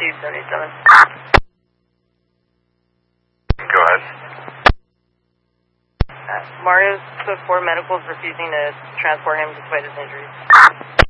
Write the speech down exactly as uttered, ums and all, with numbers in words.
two seventy-seven. Go ahead. Uh, Mario's code four medical is refusing to transport him despite his injuries.